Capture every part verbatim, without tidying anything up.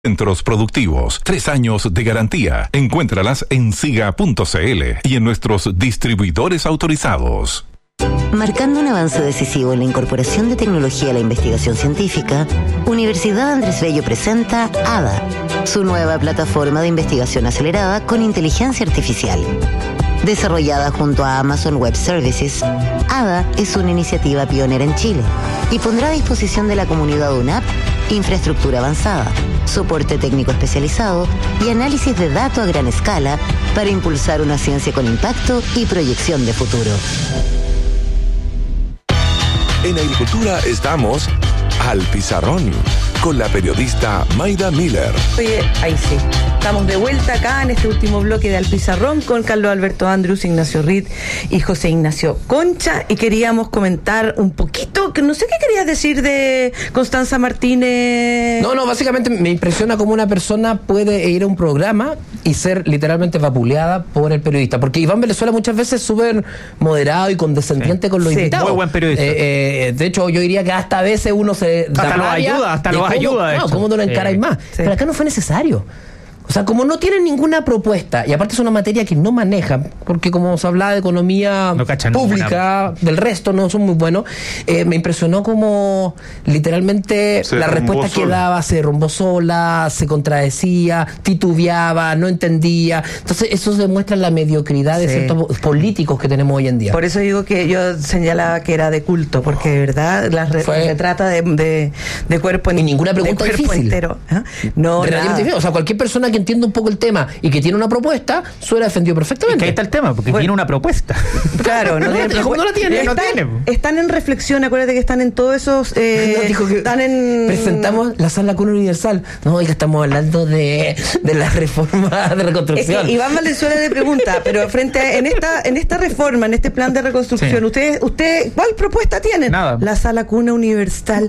Centros productivos, tres años de garantía. Encuéntralas en siga punto c l y en nuestros distribuidores autorizados. Marcando un avance decisivo en la incorporación de tecnología a la investigación científica, Universidad Andrés Bello presenta A D A, su nueva plataforma de investigación acelerada con inteligencia artificial. Desarrollada junto a Amazon Web Services, A D A es una iniciativa pionera en Chile y pondrá a disposición de la comunidad U N A P infraestructura avanzada, soporte técnico especializado y análisis de datos a gran escala para impulsar una ciencia con impacto y proyección de futuro. En Agricultura estamos al pizarrón con la periodista Mayda Miller. Oye, ahí sí. Estamos de vuelta acá en este último bloque de Al Pizarrón con Carlos Alberto Andrews, Ignacio Ritt y José Ignacio Concha, y queríamos comentar un poquito, que no sé qué querías decir de Constanza Martínez. No, no, básicamente me impresiona cómo una persona puede ir a un programa y ser literalmente vapuleada por el periodista, porque Iván Valenzuela muchas veces es súper moderado y condescendiente sí. con los sí, invitados. Muy buen periodista. Eh, eh, de hecho, yo diría que hasta a veces uno se hasta da los rabia, ayuda, hasta los cómo, ayuda. No, cómo no lo encaráis sí. más. Sí. Pero acá no fue necesario. O sea, como no tienen ninguna propuesta, y aparte es una materia que no manejan, porque como se hablaba de economía no pública, ninguna. Del resto no son muy buenos, eh, me impresionó como literalmente se la respuesta sola. que daba se derrumbó sola, se contradecía, titubeaba, no entendía. Entonces eso demuestra la mediocridad sí. de ciertos políticos que tenemos hoy en día. Por eso digo que yo señalaba que era de culto, porque de verdad la re- se trata de, de, de cuerpo, y ninguna pregunta de cuerpo difícil. entero. ¿Eh? No, nada. O sea, cualquier persona que entiende un poco el tema y que tiene una propuesta, suena defendido perfectamente. Es que ahí está el tema, porque bueno, tiene una propuesta. Claro, no, no, tiene propuesta. no la tiene, están, no tiene. Están en reflexión, acuérdate que están en todos esos... Eh, no, dijo que están en... presentamos la sala cuna universal. No, oiga, estamos hablando de, de la reforma de reconstrucción. Es que Iván Valenzuela le pregunta, pero frente a, en esta en esta reforma, en este plan de reconstrucción, sí. usted, usted ¿cuál propuesta tienen? Nada. La sala cuna universal.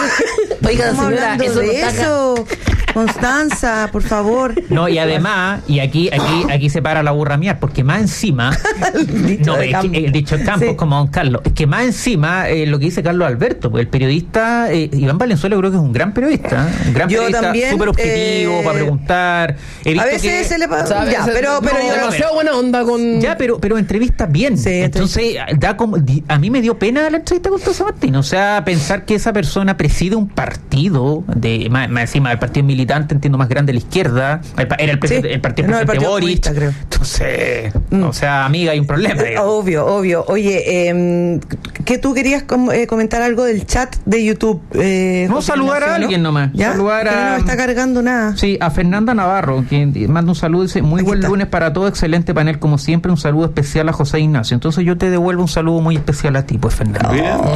Oiga, estamos señora, hablando eso de no eso. Constanza, por favor. No, y además, y aquí aquí aquí se para la burra mía, porque más encima el dicho no, de es que, el dicho de Campos, sí. como don Carlos, es que más encima eh, lo que dice Carlos Alberto, pues el periodista eh, Iván Valenzuela, creo que es un gran periodista, un gran yo periodista, súper objetivo eh, para preguntar. He visto a veces que, se le pasa, ¿sabes? ya, pero, pero no, yo demasiado buena onda con ya, pero pero entrevista bien. Sí, entonces da como a mí me dio pena la entrevista con Constanza Martín, o sea, pensar que esa persona preside un partido de más, más encima del partido militante, entiendo más grande de la izquierda, era el, presidente, sí. el partido no, presidente Boric, creo. Entonces, mm. o sea, amiga, hay un problema. Digamos. Obvio, obvio. Oye, eh, ¿qué tú querías com- eh, comentar algo del chat de YouTube? Eh, no, saludar a alguien ¿no? nomás. ¿Ya? Saludar a... no me está cargando nada. Sí, a Fernanda Navarro, quien manda un saludo, dice, muy Aquí buen está. lunes para todo, excelente panel como siempre, un saludo especial a José Ignacio. Entonces yo te devuelvo un saludo muy especial a ti, pues, Fernanda.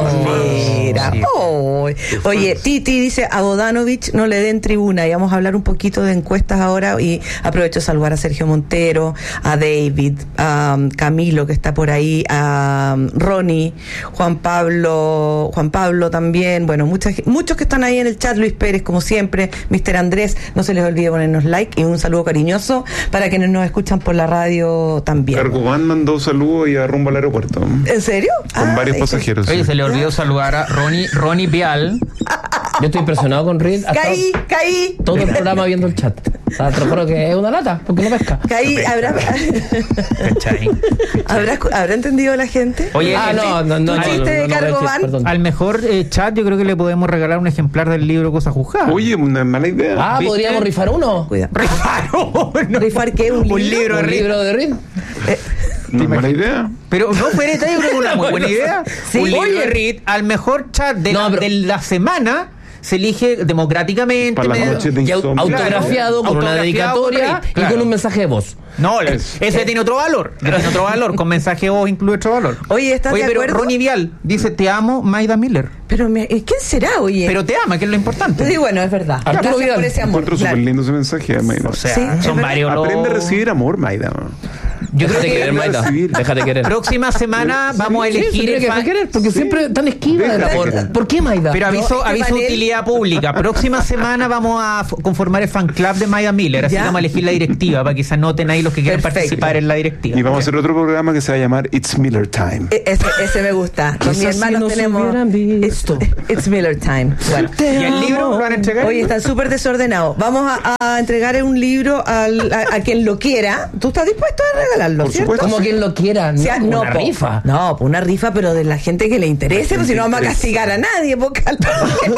Oh, mira. Sí. Oh. Oye, Titi dice, a Bodanovich no le den tribuna, y vamos a hablar un poquito de encuestas ahora, y aprovecho de saludar a Sergio Montero, a David, a Camilo que está por ahí, a Ronnie, Juan Pablo, Juan Pablo también, bueno, muchas, muchos que están ahí en el chat, Luis Pérez como siempre, mister Andrés, no se les olvide ponernos like y un saludo cariñoso para quienes nos escuchan por la radio también. Cargobán mandó saludos y a rumbo al aeropuerto. ¿En serio? Con ah, varios sí. pasajeros. Oye, sí. se le olvidó saludar a Ronnie, Ronnie Vial. Yo estoy impresionado con Reed. Caí, caí. Todo el programa viendo el chat. O sea, te juro que es una lata, porque no pesca. Caí, no habrá. ¿Habrá, ¿Habrá entendido la gente? Oye, ah, no, no, no. ¿Tu chiste no, no, de no, Cargobán? No, al mejor eh, chat, yo creo que le podemos regalar un ejemplar del libro Cosas Juzgadas. Oye, una mala idea. Ah, ¿viste? podríamos rifar uno. Cuidado. ¿Rifar uno? ¿Rifar qué? ¿Un libro? Un libro de ¿Un Reed. libro de Reed? Eh, No es mala idea. Pero no, pero yo creo que una muy buena idea. Sí. Un libro Oye. de Reed, al mejor chat de, No, la, pero- de la semana se elige democráticamente. Para las medio- noches de Y au- insomnio. autografiado con una Autografiado dedicatoria con Reed, y claro. con un mensaje de voz. No, ese tiene otro valor. Tiene otro valor. Con mensaje de voz incluye otro valor. Oye, ¿estás Oye, de pero acuerdo? Ronnie Vial dice: te amo, Mayda Miller. Pero, me, ¿quién será, oye? Pero te ama, que es lo importante. Sí, bueno, es verdad. Arturo Gracias Vidal. por ese amor. Encuentro Claro. súper lindo ese mensaje, Mayda. O sea, Sí, es son verdad. varios los... Aprende a recibir amor, Mayda. Yo creo Déjate que querer, Maida. Déjate querer. próxima semana vamos a elegir Sí, el que fan- querer, porque Sí. siempre tan esquiva de la Déjate por. querer. ¿Por qué, Maida? Pero aviso, No, este aviso de panel- utilidad pública. Próxima semana vamos a f- conformar el fan club de Maida Miller. Así ¿Ya? que vamos a elegir la directiva para que se anoten ahí los que quieran Perfecto. participar en la directiva. Y vamos a hacer otro programa que se va a llamar It's Miller Time. E- Ese, ese me gusta. Con mi Quizás si hermano nos tenemos. hubieran It's, visto. it's Miller Time. Bueno. ¿Y el libro lo van a entregar? Oye, están súper desordenados. Vamos a, a entregar un libro al- a, a quien lo quiera. ¿Tú estás dispuesto a regalarlo, Por cierto? supuesto. Como quien lo quiera, no, O sea, como no, una po. rifa. No, pues una rifa, pero de la gente que le interese, pues si no vamos a castigar a nadie, po, calma.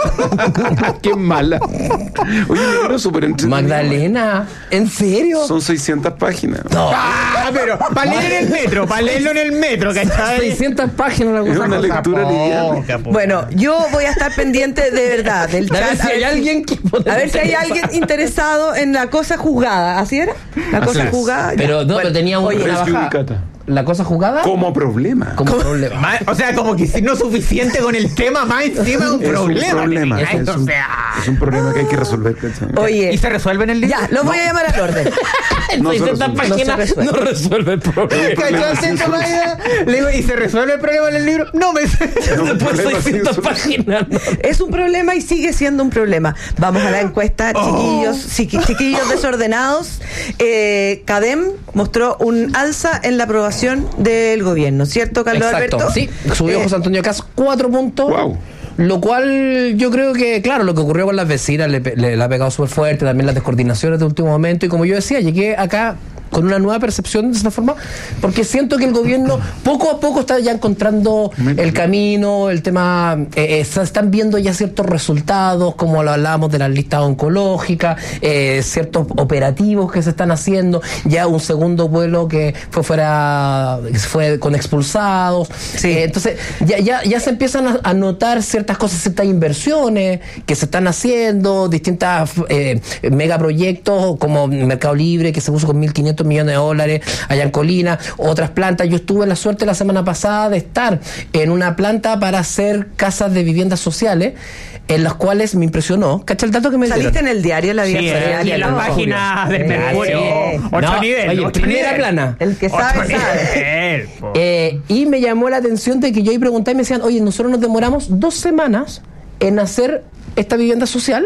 Qué mala. Oye, el libro es súper entretenido. Magdalena, ¿en serio? Son seiscientas páginas. No, Ah, pero para leer en el metro, para leerlo en el metro, ¿cachai? seiscientas páginas la Es cosa. una cosa lectura poca. liviana. Bueno, yo voy a estar pendiente de verdad del A ver chat. si hay alguien que A ver si hay alguien interesado en la cosa jugada. ¿Así era? La Así cosa es. jugada. Pero no, Bueno, pero tenía un- oye, una Rescue baja. Ubicata. La cosa jugada Como problema. como problema. Ma- O sea, como que si no es suficiente con el tema, más encima es un Es un problema. problema. Ay, Es un, o sea. es un problema que hay que resolver. ¿cachai? Oye, ¿Y se resuelve en el libro? ya, lo voy a llamar al orden. En No se seiscientas resuelve. páginas No se resuelve. no resuelve el problema. ¿Cachai? Atento, Maida. Le digo, ¿y se resuelve el problema en el libro? No me sé. Es un Después problema sin seiscientas solución. páginas. no. Es un problema y sigue siendo un problema. Vamos a la encuesta, chiquillos, chiqui- chiquillos desordenados. Eh, CADEM mostró un alza en la aprobación del gobierno, ¿cierto, Carlos Exacto, Alberto? sí, subió Eh, José Antonio Caz cuatro puntos. Wow. Lo cual yo creo que, claro, lo que ocurrió con las vecinas le, pe- le- le ha pegado súper fuerte, también las descoordinaciones de último momento. Y como yo decía, llegué acá con una nueva percepción de esta forma, porque siento que el gobierno poco a poco está ya encontrando el camino, el tema, eh, eh, se están viendo ya ciertos resultados, como lo hablábamos de las listas oncológicas, eh, ciertos operativos que se están haciendo, ya un segundo vuelo que fue fuera, que fue con expulsados. Sí. Eh, entonces, ya, ya, ya se empiezan a, a notar ciertas cosas, ciertas inversiones que se están haciendo, distintas eh, megaproyectos como Mercado Libre, que se puso con mil quinientos millones de dólares allá en Colina, otras plantas. Yo estuve la suerte la semana pasada de estar en una planta para hacer casas de viviendas sociales, en las cuales me impresionó. ¿Cacha el dato que me dieron? Saliste en el diario La Vida Sí, Social. y en las ¿no? páginas del Sí. Mercurio. Sí. Otro No, nivel. oye, otro primera nivel. plana. El que Otro sabe, sabe. nivel, po. Eh, y me llamó la atención de que yo ahí pregunté y me decían, oye, nosotros nos demoramos dos semanas en hacer esta vivienda social,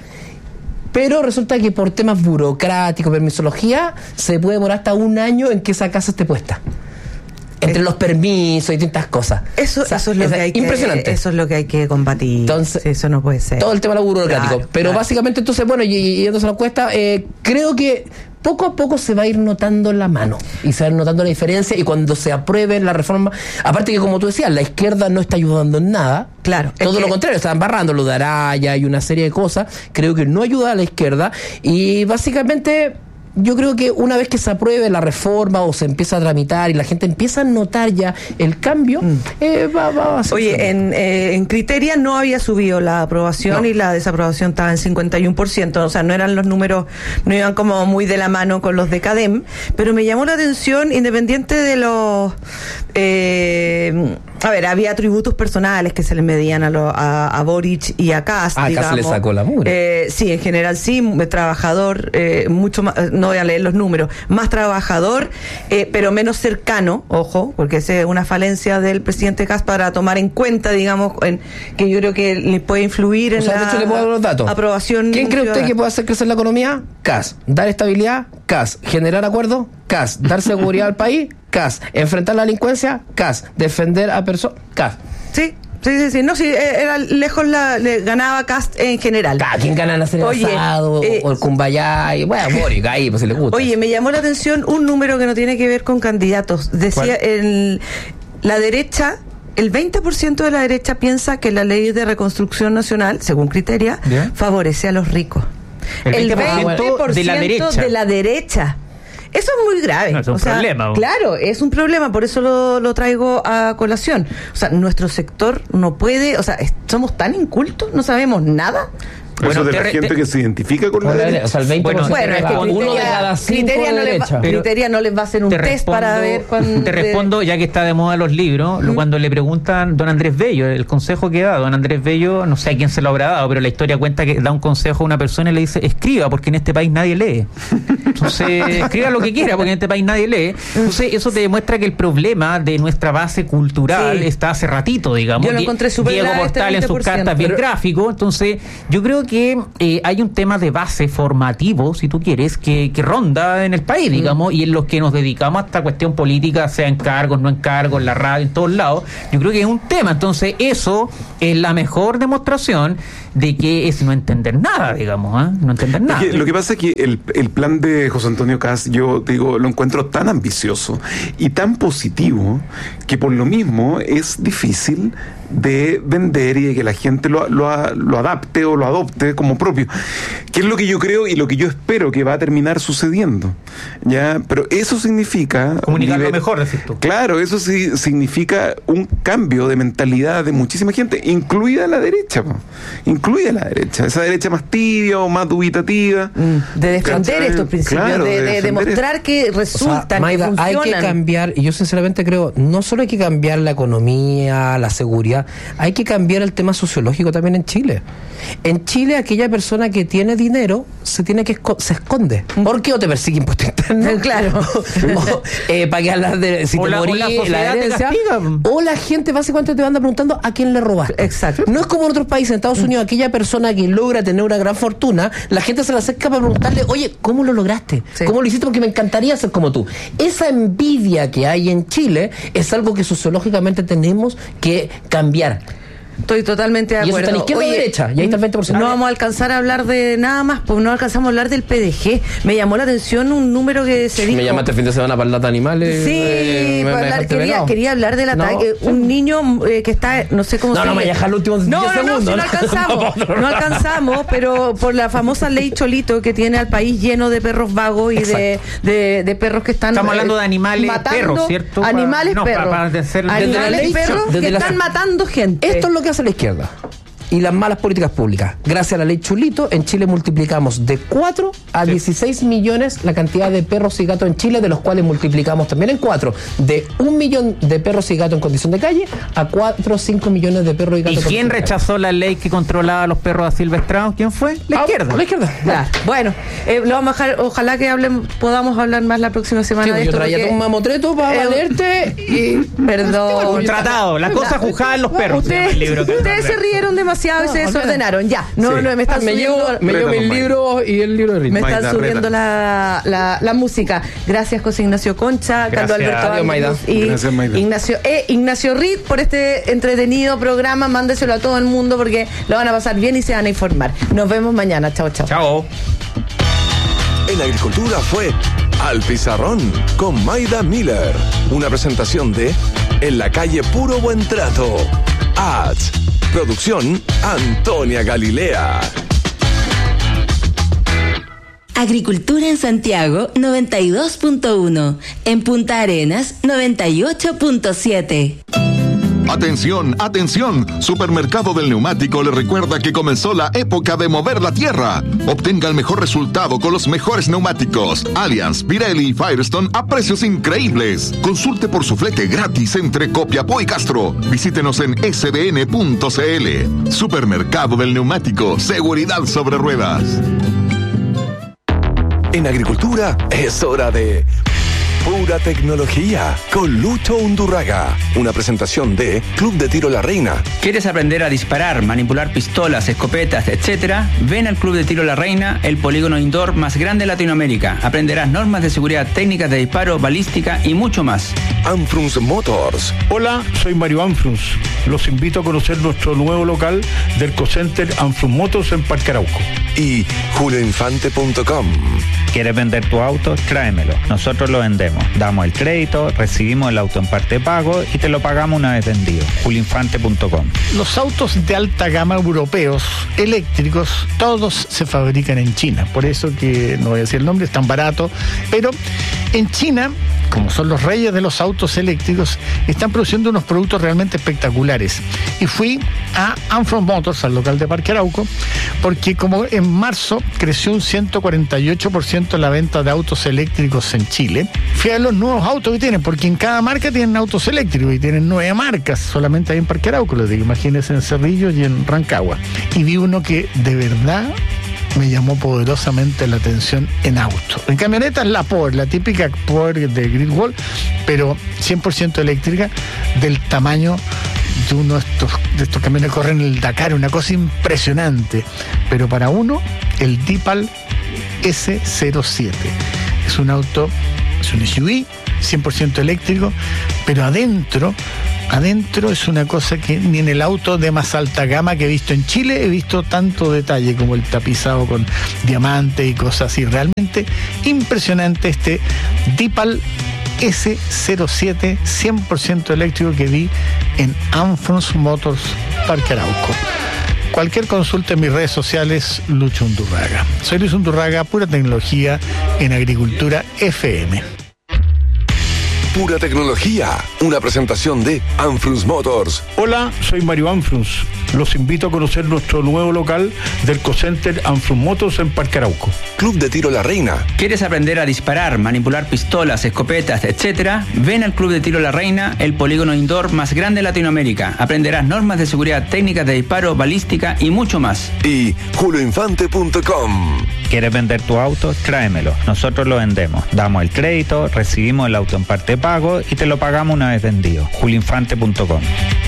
pero resulta que por temas burocráticos, permisología, se puede demorar hasta un año en que esa casa esté puesta. Entre los permisos y distintas cosas. Eso, O sea, eso es lo que hay que impresionante. Eso es lo que hay que combatir. Entonces, Sí, eso no puede ser. Todo el tema de lo burocrático. Claro, pero claro. básicamente, entonces, bueno, y, y yéndose a la encuesta, eh, creo que poco a poco se va a ir notando la mano y se va a ir notando la diferencia. Y cuando se apruebe la reforma, aparte que, como tú decías, la izquierda no está ayudando en nada. Claro, es Todo que- lo contrario, están barrando lo de Araya y una serie de cosas. Creo que no ayuda a la izquierda. Y básicamente, yo creo que una vez que se apruebe la reforma o se empieza a tramitar y la gente empieza a notar ya el cambio, eh, va, va a ser. Oye, en, eh, en Criteria no había subido la aprobación No. y la desaprobación estaba en cincuenta y uno por ciento, o sea, no eran los números, no iban como muy de la mano con los de CADEM, pero me llamó la atención, independiente de los... Eh, a ver, había tributos personales que se le medían a, lo, a, a Boric y a Kast, Ah, Kast digamos. le sacó la mugre. Eh, sí, en general sí, m- trabajador, eh, mucho más, eh, no voy a leer los números, más trabajador, eh, pero menos cercano, ojo, porque esa es una falencia del presidente Kast para tomar en cuenta, digamos, en, que yo creo que le puede influir en O sea, la de hecho, le puedo dar los datos. aprobación. ¿Quién cree usted ciudadana. que puede hacer crecer la economía? C A S. Dar estabilidad, C A S. Generar acuerdos, C A S. Dar seguridad al país, C A S. Enfrentar la delincuencia, C A S. Defender a personas, C A S. Sí, sí, sí, sí, no, sí, eh, era lejos la, le ganaba Kast en general. Cada quien gana en hacer el Oye, asado eh, o el cumbayá y bueno, Boric, ahí pues si le gusta. Oye, me llamó la atención un número que no tiene que ver con candidatos. Decía, el, la derecha, el veinte por ciento de la derecha piensa que la ley de reconstrucción nacional, según Criteria, ¿Ya? favorece a los ricos. El veinte por ciento de la derecha. de la derecha. Eso es muy grave. No, es un O sea, problema, vos. claro, es un problema, por eso lo, lo traigo a colación. O sea, nuestro sector no puede, o sea, es- somos tan incultos, no sabemos nada. Eso Bueno, de te la re- gente te- que se identifica con la Bueno, derecha. o sea, el veinte por ciento Bueno, Bueno, es que uno de Criteria, cada cinco Criteria de no, les va, derecha. Pero- Criteria no les va a hacer un te test para ver cuándo. te respondo, ya que está de moda los libros, lo- cuando le preguntan don Andrés Bello, el consejo que da, don Andrés Bello, no sé a quién se lo habrá dado, pero la historia cuenta que da un consejo a una persona y le dice, escriba, porque en este país nadie lee. entonces escriba lo que quiera, porque en este país nadie lee. Entonces eso te demuestra que el problema de nuestra base cultural sí. está hace ratito, digamos. Yo lo encontré súper Diego Portal este en sus cartas bien pero... gráfico. Entonces yo creo que eh, hay un tema de base formativo, si tú quieres, que, que ronda en el país, digamos, mm. y en los que nos dedicamos a esta cuestión política, sea en cargos, no en cargos, en la radio, en todos lados. Yo creo que es un tema. Entonces eso es la mejor demostración de que es no entender nada, digamos, ¿eh? No entender nada. Es que, lo que pasa es que el, el plan de José Antonio Kast, yo digo, lo encuentro tan ambicioso y tan positivo que por lo mismo es difícil de vender y de que la gente lo, lo, lo adapte o lo adopte como propio, que es lo que yo creo y lo que yo espero que va a terminar sucediendo, ya, pero eso significa comunicarlo mejor, decís tú. Claro, eso sí significa un cambio de mentalidad de muchísima gente, incluida la derecha, po. incluida la derecha, esa derecha más tibia o más dubitativa, mm, de defender ¿cachai? Estos principios, claro, de, de, de demostrar que resultan, o sea, Maida, que hay que cambiar, y yo sinceramente creo, no solo hay que cambiar la economía, la seguridad, hay que cambiar el tema sociológico también en Chile. En Chile, aquella persona que tiene dinero se tiene que esco- se esconde. ¿Por qué? O te persigue impuesto interno. Claro. o, eh, para que hablas de si o te la, morí, la, la herencia. O la gente básicamente te anda preguntando a quién le robaste. Exacto. No es como en otros países. En Estados Unidos, aquella persona que logra tener una gran fortuna, la gente se le acerca para preguntarle, oye, ¿cómo lo lograste? Sí. ¿Cómo lo hiciste? Porque me encantaría ser como tú. Esa envidia que hay en Chile es algo que sociológicamente tenemos que cambiar. Estoy totalmente de acuerdo. Y eso está en izquierda o derecha, y ahí está el veinte por ciento. No vamos a alcanzar a hablar de nada más, pues no alcanzamos a hablar del P D G. Me llamó la atención un número que se dijo. Me llamaste el fin de semana para el data animales. Sí, eh, me, para hablar, quería, quería hablar del ataque. No. Un niño eh, que está, no sé cómo no, se llama. No, no, me dejar los últimos no, diez no, segundos. No, si no alcanzamos. No, no alcanzamos, pero por la famosa ley Cholito que tiene al país lleno de perros vagos y de, de, de perros que están. Estamos hablando de animales matando, perros, ¿cierto? Animales no, perros. Para, para hacer, animales perros que la, están matando gente. Esto es lo que hace la izquierda. Y las malas políticas públicas. Gracias a la ley Chulito, en Chile multiplicamos de cuatro a dieciséis millones la cantidad de perros y gatos en Chile, de los cuales multiplicamos también en cuatro, de un millón de perros y gatos en condición de calle a cuatro o cinco millones de perros y gatos. ¿Y quién rechazó la ley que controlaba a los perros asilvestrados? ¿Quién fue? La ah, izquierda. La izquierda. Claro. Bueno, eh, lo vamos a dejar, ojalá que hablemos, podamos hablar más la próxima semana. Sí, de yo esto. Traía un mamotreto para eh, valerte y... Perdón. Un tratado. La cosa juzgada en los perros. Usted, se libro ustedes se rieron demasiado no, y se desordenaron. Ya, no, sí. no, me están me subiendo, llevo, me llevo mis libros y el libro de ritmo. Me están Maida, subiendo la, la, la música. Gracias, José Ignacio Concha, Carlos Alberto Álvarez y Gracias, Ignacio, eh, Ignacio Rid por este entretenido programa. Mándeselo a todo el mundo porque lo van a pasar bien y se van a informar. Nos vemos mañana. Chao, chao. Chao. En Agricultura fue Al Pizarrón con Maida Miller. Una presentación de En la calle Puro Buen Trato. Ads. Producción Antonia Galilea. Agricultura en Santiago noventa y dos punto uno. En Punta Arenas noventa y ocho punto siete. Atención, atención, Supermercado del Neumático le recuerda que comenzó la época de mover la tierra. Obtenga el mejor resultado con los mejores neumáticos Allianz, Pirelli y Firestone a precios increíbles. Consulte por su flete gratis entre Copiapó y Castro. Visítenos en s d n punto c l. Supermercado del Neumático, seguridad sobre ruedas. En Agricultura es hora de Pura Tecnología con Lucho Undurraga. Una presentación de Club de Tiro La Reina. ¿Quieres aprender a disparar, manipular pistolas, escopetas, etcétera? Ven al Club de Tiro La Reina, el polígono indoor más grande de Latinoamérica. Aprenderás normas de seguridad, técnicas de disparo, balística y mucho más. Anfrunz Motors. Hola, soy Mario Anfrunz. Los invito a conocer nuestro nuevo local del Cocenter Anfrunz Motors en Parque Arauco. Y julio infante punto com. ¿Quieres vender tu auto? Tráemelo. Nosotros lo vendemos. Damos el crédito, recibimos el auto en parte pago y te lo pagamos una vez vendido. julio infante punto com. Los autos de alta gama europeos, eléctricos, todos se fabrican en China. Por eso que, no voy a decir el nombre, es tan barato. Pero en China, como son los reyes de los autos eléctricos, están produciendo unos productos realmente espectaculares. Y fui a Anfrunz Motors, al local de Parque Arauco, porque como en marzo creció un ciento cuarenta y ocho por ciento la venta de autos eléctricos en Chile, fui a los nuevos autos que tienen, porque en cada marca tienen autos eléctricos y tienen nueve marcas, solamente hay en Parque Arauco, les digo, imagínense en Cerrillo y en Rancagua. Y vi uno que de verdad me llamó poderosamente la atención en auto. En camionetas la Power, la típica Power de Great pero cien por ciento eléctrica, del tamaño de uno de estos, de estos camiones que corren el Dakar, una cosa impresionante. Pero para uno, el Deepal ese cero siete. Es un auto, es un S U V, cien por ciento eléctrico, pero adentro, adentro es una cosa que ni en el auto de más alta gama que he visto en Chile he visto tanto detalle, como el tapizado con diamante y cosas así. Realmente impresionante este Deepal ese cero siete cien por ciento eléctrico que vi en Anfrons Motors Parque Arauco. Cualquier consulta en mis redes sociales, Lucho Undurraga. Soy Luis Undurraga, pura tecnología en Agricultura F M. Pura tecnología, una presentación de Anfrons Motors. Hola, soy Mario Anfrons. Los invito a conocer nuestro nuevo local del Ecocenter Anfrons Motors en Parque Arauco. Club de Tiro La Reina. ¿Quieres aprender a disparar, manipular pistolas, escopetas, etcétera? Ven al Club de Tiro La Reina, el polígono indoor más grande de Latinoamérica. Aprenderás normas de seguridad, técnicas de disparo, balística y mucho más. Y julio infante punto com. ¿Quieres vender tu auto? Tráemelo. Nosotros lo vendemos. Damos el crédito, recibimos el auto en parte pago y te lo pagamos una vez vendido. julio infante punto com.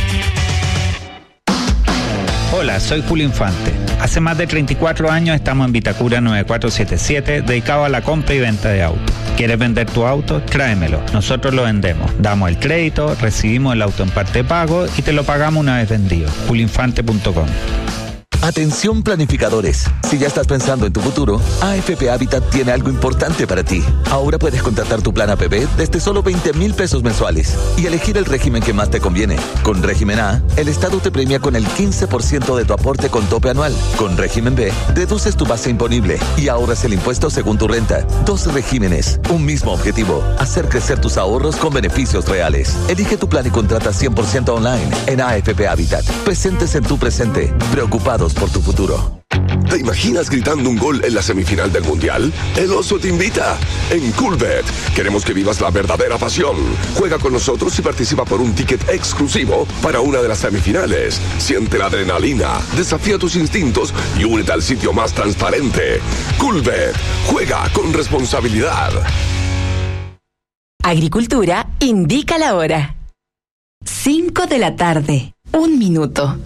Hola, soy Julio Infante. Hace más de treinta y cuatro años estamos en Vitacura nueve cuatro siete siete, dedicado a la compra y venta de autos. ¿Quieres vender tu auto? Tráemelo. Nosotros lo vendemos. Damos el crédito, recibimos el auto en parte pago y te lo pagamos una vez vendido. julio infante punto com. Atención planificadores, si ya estás pensando en tu futuro, A F P Habitat tiene algo importante para ti. Ahora puedes contratar tu plan A P B desde solo veinte mil pesos mensuales y elegir el régimen que más te conviene. Con régimen A, el Estado te premia con el quince por ciento de tu aporte con tope anual. Con régimen B, reduces tu base imponible y ahorras el impuesto según tu renta. Dos regímenes, un mismo objetivo, hacer crecer tus ahorros con beneficios reales. Elige tu plan y contrata cien por ciento online en A F P Habitat. Presentes en tu presente, preocupados por tu futuro. ¿Te imaginas gritando un gol en la semifinal del Mundial? El Oso te invita. En Coolbet queremos que vivas la verdadera pasión. Juega con nosotros y participa por un ticket exclusivo para una de las semifinales. Siente la adrenalina, desafía tus instintos y únete al sitio más transparente. Coolbet, juega con responsabilidad. Agricultura indica la hora. cinco de la tarde, un minuto.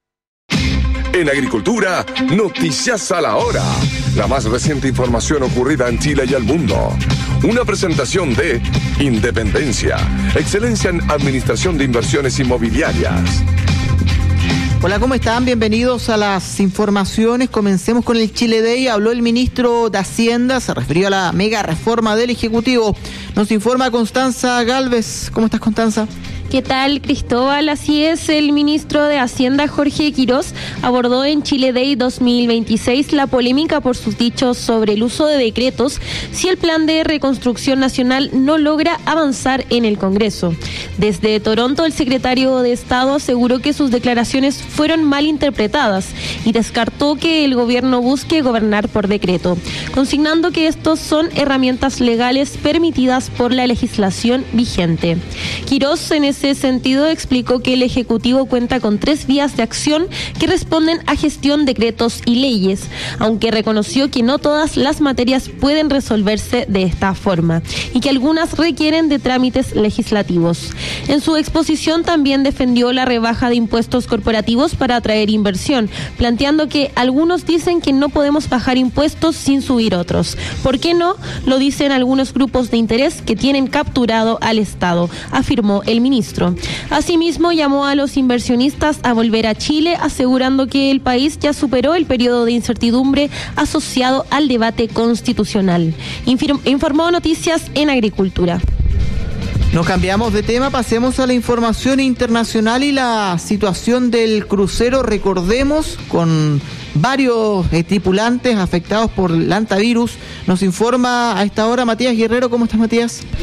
En Agricultura, noticias a la hora. La más reciente información ocurrida en Chile y el mundo. Una presentación de Independencia, excelencia en administración de inversiones inmobiliarias. Hola, ¿cómo están? Bienvenidos a las informaciones. Comencemos con el Chile Day. Habló el ministro de Hacienda, se refirió a la mega reforma del Ejecutivo. Nos informa Constanza Galvez. ¿Cómo estás, Constanza? ¿Qué tal, Cristóbal? Así es, el ministro de Hacienda, Jorge Quirós, abordó en Chile Day dos mil veintiséis la polémica por sus dichos sobre el uso de decretos si el plan de reconstrucción nacional no logra avanzar en el Congreso. Desde Toronto, el secretario de Estado aseguró que sus declaraciones fueron mal interpretadas y descartó que el gobierno busque gobernar por decreto, consignando que estos son herramientas legales permitidas por la legislación vigente. Quirós, en ese sentido, explicó que el Ejecutivo cuenta con tres vías de acción que responden a gestión, decretos y leyes, aunque reconoció que no todas las materias pueden resolverse de esta forma y que algunas requieren de trámites legislativos. En su exposición también defendió la rebaja de impuestos corporativos para atraer inversión, planteando que algunos dicen que no podemos bajar impuestos sin subir otros. ¿Por qué no? Lo dicen algunos grupos de interés que tienen capturado al Estado, afirmó el ministro. Asimismo, llamó a los inversionistas a volver a Chile, asegurando que el país ya superó el periodo de incertidumbre asociado al debate constitucional. Infir- informó Noticias en Agricultura. Nos cambiamos de tema, pasemos a la información internacional y la situación del crucero. Recordemos, con varios eh, tripulantes afectados por el hantavirus. Nos informa a esta hora Matías Guerrero. ¿Cómo estás, Matías?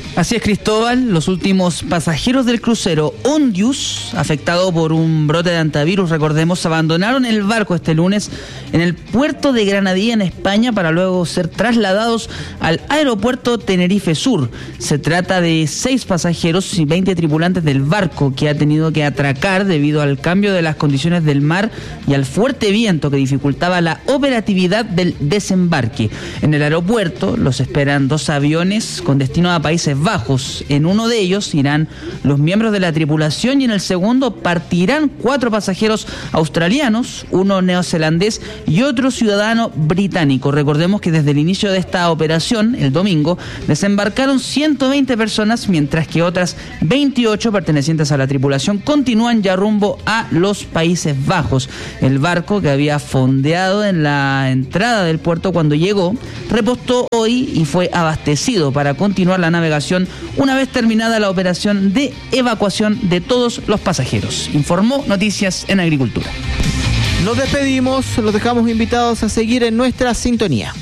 Así es, Cristóbal. Los últimos pasajeros del crucero Ondius, afectado por un brote de antivirus, recordemos, abandonaron el barco este lunes en el puerto de Granadilla, en España, para luego ser trasladados al aeropuerto Tenerife Sur. Se trata de seis pasajeros y veinte tripulantes del barco que ha tenido que atracar debido al cambio de las condiciones del mar y al fuerte viento que dificultaba la operatividad del desembarque. En el aeropuerto los esperan dos aviones con destino a Países Bajos. En uno de ellos irán los miembros de la tripulación y en el segundo partirán cuatro pasajeros australianos, uno neozelandés y otro ciudadano británico. Recordemos que desde el inicio de esta operación, el domingo, desembarcaron ciento veinte personas, mientras que otras veintiocho pertenecientes a la tripulación continúan ya rumbo a los Países Bajos. El barco, que había fondeado en la entrada del puerto cuando llegó, repostó hoy y fue abastecido para continuar la navegación una vez terminada la operación de evacuación de todos los pasajeros. Informó Noticias en Agricultura. Nos despedimos, los dejamos invitados a seguir en nuestra sintonía.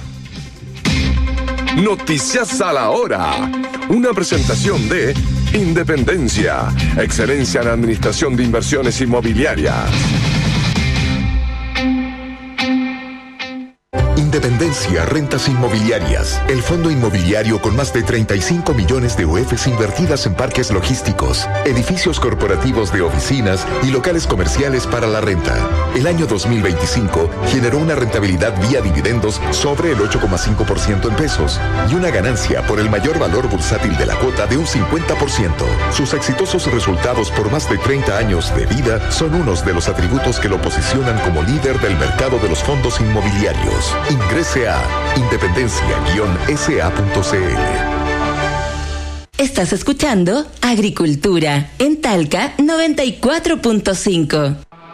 Noticias a la hora. Una presentación de Independencia, excelencia en administración de inversiones inmobiliarias. Independencia Rentas Inmobiliarias, el fondo inmobiliario con más de treinta y cinco millones de U Fs invertidas en parques logísticos, edificios corporativos de oficinas y locales comerciales para la renta. El año dos mil veinticinco generó una rentabilidad vía dividendos sobre el ocho coma cinco por ciento en pesos y una ganancia por el mayor valor bursátil de la cuota de un cincuenta por ciento. Sus exitosos resultados por más de treinta años de vida son unos de los atributos que lo posicionan como líder del mercado de los fondos inmobiliarios. Ingrese a independencia guion s a punto c l. Estás escuchando Agricultura en Talca noventa y cuatro punto cinco.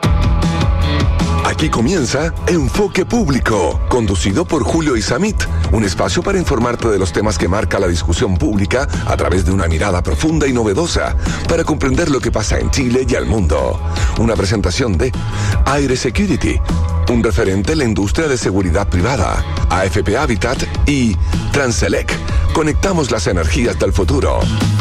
Aquí comienza Enfoque Público, conducido por Julio Isamit, un espacio para informarte de los temas que marca la discusión pública a través de una mirada profunda y novedosa para comprender lo que pasa en Chile y al mundo. Una presentación de Aire Security, un referente en la industria de seguridad privada, A F P Habitat y Transelec. Conectamos las energías del futuro.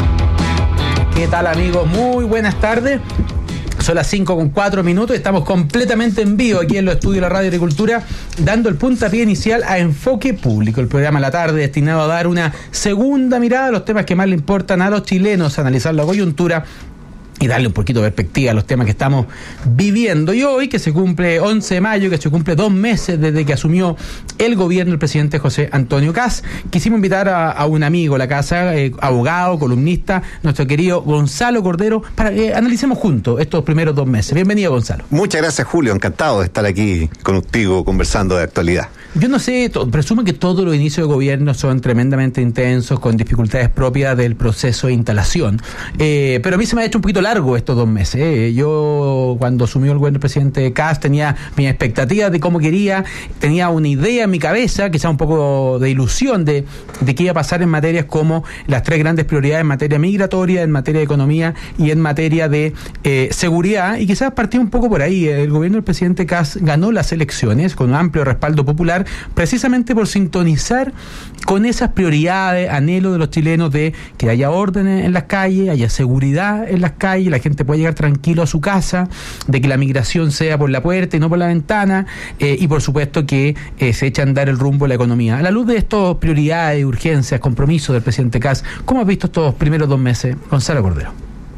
¿Qué tal, amigos? Muy buenas tardes. Son las cinco con cuatro minutos, estamos completamente en vivo aquí en los estudios de la Radio Agricultura, dando el puntapié inicial a Enfoque Público, el programa a la tarde destinado a dar una segunda mirada a los temas que más le importan a los chilenos, analizar la coyuntura y darle un poquito de perspectiva a los temas que estamos viviendo. Y hoy, que se cumple once de mayo, que se cumple dos meses desde que asumió el gobierno el presidente José Antonio Kast, quisimos invitar a, a un amigo a la casa, eh, abogado, columnista, nuestro querido Gonzalo Cordero, para que analicemos juntos estos primeros dos meses. Bienvenido, Gonzalo. Muchas gracias, Julio. Encantado de estar aquí contigo conversando de actualidad. Yo no sé, to, presumo que todos los inicios de gobierno son tremendamente intensos, con dificultades propias del proceso de instalación. Eh, pero a mí se me ha hecho un poquito largo estos dos meses. Eh. Yo, cuando asumió el gobierno del presidente Kast, tenía mis expectativas de cómo quería, tenía una idea en mi cabeza, quizá un poco de ilusión de, de qué iba a pasar en materias como las tres grandes prioridades en materia migratoria, en materia de economía y en materia de eh, seguridad. Y quizás partí un poco por ahí. El gobierno del presidente Kast ganó las elecciones con un amplio respaldo popular, precisamente por sintonizar con esas prioridades, anhelos de los chilenos de que haya orden en las calles, haya seguridad en las calles, la gente pueda llegar tranquilo a su casa, de que la migración sea por la puerta y no por la ventana, eh, y por supuesto que eh, se eche a andar el rumbo de la economía. A la luz de estas prioridades, urgencias, compromisos del presidente Kast, ¿cómo has visto estos primeros dos meses, Gonzalo Cordero?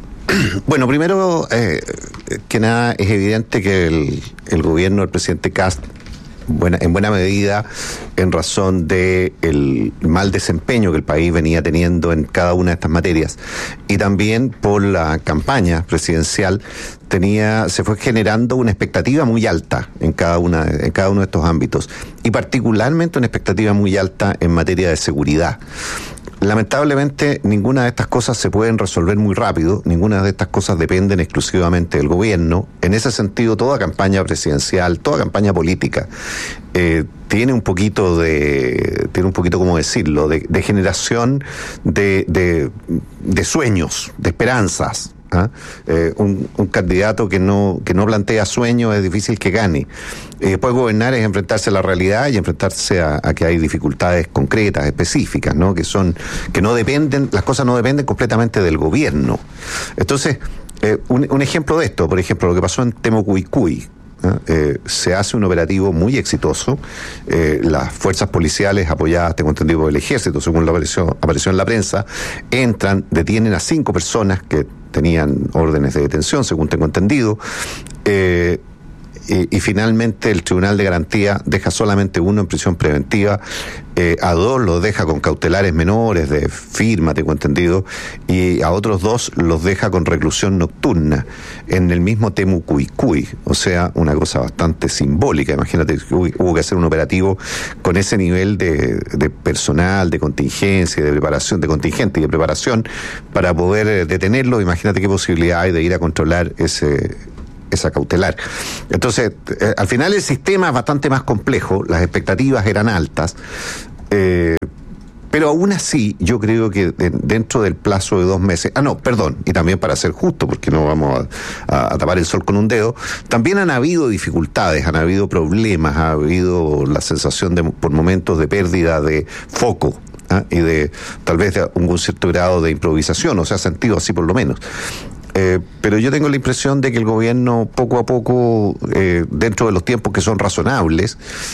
Bueno, primero eh, que nada es evidente que el, el gobierno del presidente Kast, Buena, en buena medida en razón de el mal desempeño que el país venía teniendo en cada una de estas materias y también por la campaña presidencial tenía se fue generando una expectativa muy alta en cada una en cada uno de estos ámbitos y particularmente una expectativa muy alta en materia de seguridad. Lamentablemente, ninguna de estas cosas se pueden resolver muy rápido, ninguna de estas cosas dependen exclusivamente del gobierno. En ese sentido, toda campaña presidencial, toda campaña política, eh, tiene un poquito de, tiene un poquito, ¿cómo decirlo?, de, de generación de, de, de sueños, de esperanzas, ¿ah? Eh, un, un candidato que no que no plantea sueños es difícil que gane. Eh, después gobernar es enfrentarse a la realidad y enfrentarse a, a que hay dificultades concretas, específicas, ¿no? Que son que no dependen, las cosas no dependen completamente del gobierno. Entonces, eh, un, un ejemplo de esto, por ejemplo, lo que pasó en Temucuicuy. ¿Eh? Eh, se hace un operativo muy exitoso. Eh, las fuerzas policiales apoyadas, tengo entendido, por el ejército, según lo apareció, apareció en la prensa, entran, detienen a cinco personas que tenían órdenes de detención, según tengo entendido. Eh, Y, y finalmente el Tribunal de Garantía deja solamente uno en prisión preventiva, eh, a dos los deja con cautelares menores de firma, tengo entendido, y a otros dos los deja con reclusión nocturna en el mismo Temucuicuy, o sea, una cosa bastante simbólica. Imagínate, hubo que hacer un operativo con ese nivel de, de personal, de contingencia, de preparación, de contingente y de preparación para poder detenerlo. Imagínate qué posibilidad hay de ir a controlar ese esa cautelar. Entonces, eh, al final el sistema es bastante más complejo, las expectativas eran altas, eh, pero aún así yo creo que de, dentro del plazo de dos meses, ah no, perdón, y también para ser justo, porque no vamos a, a, a tapar el sol con un dedo, también han habido dificultades, han habido problemas, ha habido la sensación de, por momentos, de pérdida de foco, ¿ah? Y de tal vez de un, un cierto grado de improvisación, o se ha sentido así por lo menos. Eh, pero yo tengo la impresión de que el gobierno poco a poco, eh, dentro de los tiempos que son razonables,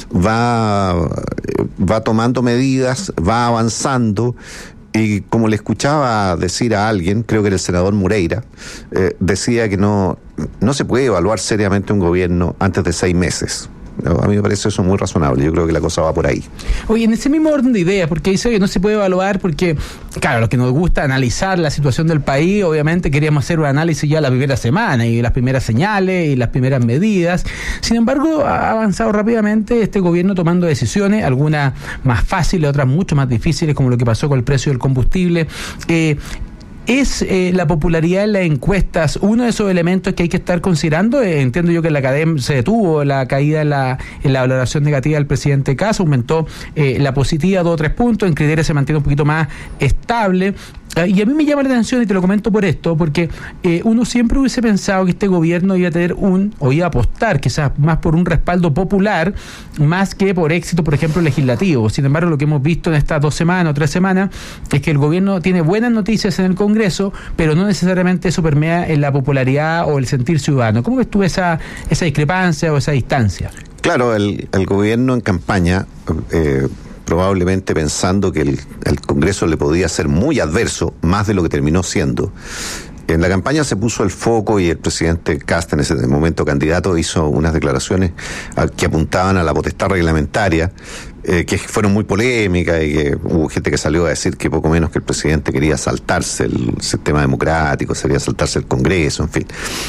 va, va tomando medidas, va avanzando, y como le escuchaba decir a alguien, creo que era el senador Moreira, eh, decía que no, no se puede evaluar seriamente un gobierno antes de seis meses. A mí me parece eso muy razonable, yo creo que la cosa va por ahí. Oye, en ese mismo orden de ideas, porque dice que no se puede evaluar porque, claro, los que nos gusta analizar la situación del país, obviamente queríamos hacer un análisis ya la primera semana y las primeras señales y las primeras medidas. Sin embargo, ha avanzado rápidamente este gobierno tomando decisiones, algunas más fáciles, otras mucho más difíciles, como lo que pasó con el precio del combustible. Eh, ¿Es eh, la popularidad en las encuestas uno de esos elementos que hay que estar considerando? Eh, entiendo yo que en la academia se detuvo la caída en la, en la valoración negativa del presidente Kast, aumentó eh, la positiva dos o tres puntos, en criterios se mantiene un poquito más estable. Y a mí me llama la atención, y te lo comento por esto, porque eh, uno siempre hubiese pensado que este gobierno iba a tener un, o iba a apostar quizás más por un respaldo popular, más que por éxito, por ejemplo, legislativo. Sin embargo, lo que hemos visto en estas dos semanas o tres semanas es que el gobierno tiene buenas noticias en el Congreso, pero no necesariamente eso permea en la popularidad o el sentir ciudadano. ¿Cómo ves tú esa, esa discrepancia o esa distancia? Claro, el, el gobierno en campaña... Eh, probablemente pensando que el, el Congreso le podía ser muy adverso, más de lo que terminó siendo. En la campaña se puso el foco y el presidente Kast, en ese momento candidato, hizo unas declaraciones que apuntaban a la potestad reglamentaria, eh, que fueron muy polémicas, y que hubo gente que salió a decir que poco menos que el presidente quería saltarse el sistema democrático, quería saltarse el Congreso, en fin.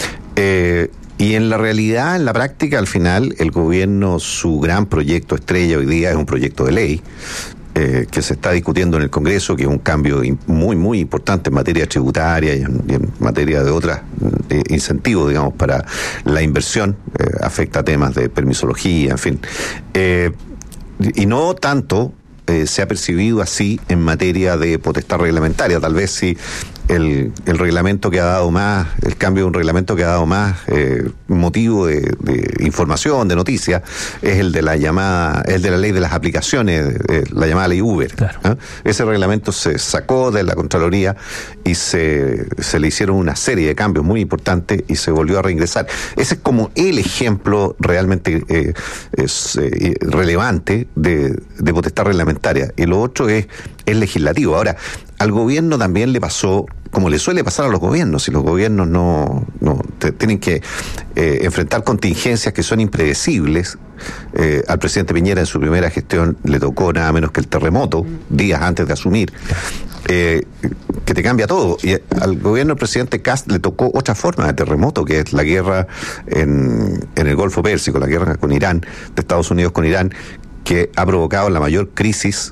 Eh, Y en la realidad, en la práctica, al final, el gobierno, su gran proyecto estrella hoy día es un proyecto de ley eh, que se está discutiendo en el Congreso, que es un cambio muy, muy importante en materia tributaria y en, y en materia de otros eh, incentivos, digamos, para la inversión. Eh, afecta temas de permisología, en fin. Eh, y no tanto eh, se ha percibido así en materia de potestad reglamentaria. Tal vez sí. El, el reglamento que ha dado más, el cambio de un reglamento que ha dado más eh, motivo de, de información, de noticias, es el de la llamada, el de la ley de las aplicaciones, eh, la llamada ley Uber. Claro. ¿eh? Ese reglamento se sacó de la Contraloría y se, se le hicieron una serie de cambios muy importantes y se volvió a reingresar. Ese es como el ejemplo realmente eh, es, eh, relevante de, de potestad reglamentaria. Y lo otro es, es legislativo. Ahora, al gobierno también le pasó, como le suele pasar a los gobiernos, si los gobiernos no, no te, tienen que eh, enfrentar contingencias que son impredecibles. Eh, al presidente Piñera en su primera gestión le tocó nada menos que el terremoto, días antes de asumir, eh, que te cambia todo. Y al gobierno del presidente Kast le tocó otra forma de terremoto, que es la guerra en, en el Golfo Pérsico, la guerra con Irán, de Estados Unidos con Irán, que ha provocado la mayor crisis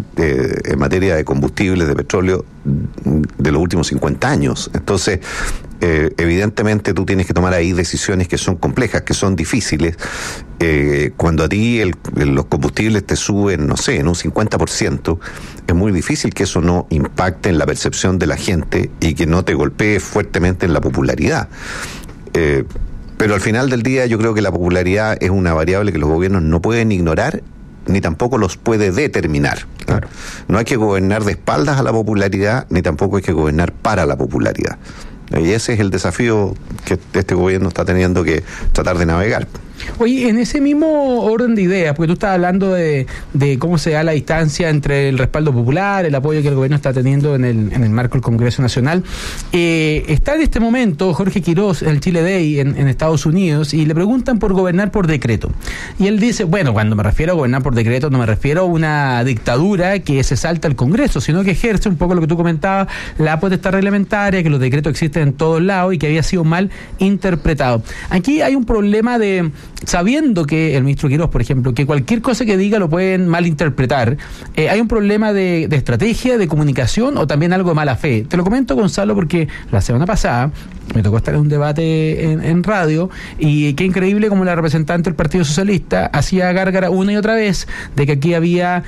De, en materia de combustibles, de petróleo, de los últimos cincuenta años. Entonces, eh, evidentemente tú tienes que tomar ahí decisiones que son complejas, que son difíciles. Eh, cuando a ti el, los combustibles te suben, no sé, en un cincuenta por ciento, es muy difícil que eso no impacte en la percepción de la gente y que no te golpee fuertemente en la popularidad. Eh, pero al final del día yo creo que la popularidad es una variable que los gobiernos no pueden ignorar ni tampoco los puede determinar. Claro. No hay que gobernar de espaldas a la popularidad, ni tampoco hay que gobernar para la popularidad. Y ese es el desafío que este gobierno está teniendo que tratar de navegar. Oye, en ese mismo orden de ideas, porque tú estás hablando de, de cómo se da la distancia entre el respaldo popular, el apoyo que el gobierno está teniendo en el, en el marco del Congreso Nacional, eh, está en este momento Jorge Quirós en el Chile Day en, en Estados Unidos y le preguntan por gobernar por decreto. Y él dice, bueno, cuando me refiero a gobernar por decreto no me refiero a una dictadura que se salta al Congreso, sino que ejerce un poco lo que tú comentabas, la potestad reglamentaria, que los decretos existen en todos lados y que había sido mal interpretado. Aquí hay un problema de, sabiendo que el ministro Quirós, por ejemplo, que cualquier cosa que diga lo pueden malinterpretar, eh, hay un problema de, de estrategia, de comunicación o también algo de mala fe. Te lo comento, Gonzalo, porque la semana pasada me tocó estar en un debate en, en radio y qué increíble como la representante del Partido Socialista hacía gárgara una y otra vez de que aquí había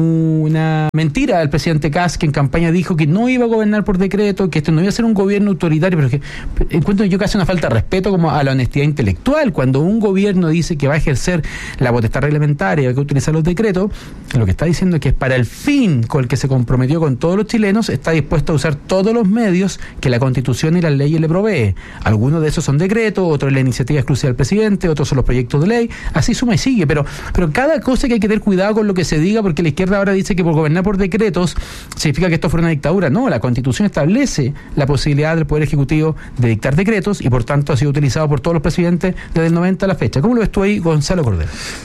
una mentira del presidente Kast, que en campaña dijo que no iba a gobernar por decreto, que esto no iba a ser un gobierno autoritario, pero que encuentro yo que hace una falta de respeto como a la honestidad intelectual. Cuando un gobierno dice que va a ejercer la potestad reglamentaria y va a utilizar los decretos, lo que está diciendo es que es para el fin con el que se comprometió con todos los chilenos, está dispuesto a usar todos los medios que la Constitución y las leyes le provee. Algunos de esos son decretos, otros es la iniciativa exclusiva del presidente, otros son los proyectos de ley, así suma y sigue, pero, pero cada cosa que hay que tener cuidado con lo que se diga, porque la izquierda ahora dice que por gobernar por decretos significa que esto fuera una dictadura. No, la Constitución establece la posibilidad del Poder Ejecutivo de dictar decretos y por tanto ha sido utilizado por todos los presidentes desde el noventa a la fecha. ¿Cómo lo ves tú ahí, Gonzalo Cordero?